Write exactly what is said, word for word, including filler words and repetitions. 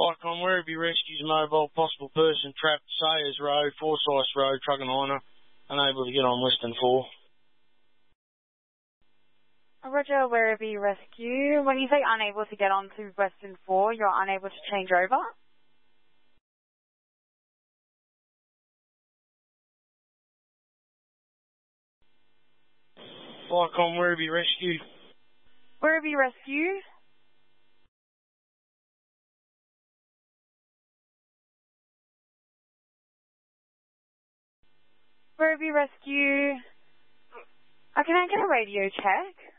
Vicon, Werribee Rescues mobile, possible person trapped, Sayers Road, Forsyth Road, Truganina, unable to get on Western four. Roger, Werribee Rescue. When you say unable to get on to Western four, you're unable to change over? Vicon, Werribee Rescue. Werribee Rescue. Werribee Rescue. Uh, can I get a radio check?